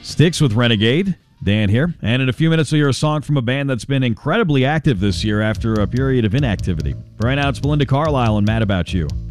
Sticks with Renegade. Dan here. And in a few minutes, we'll hear a song from a band that's been incredibly active this year after a period of inactivity. Right now, it's Belinda Carlisle and Mad About You.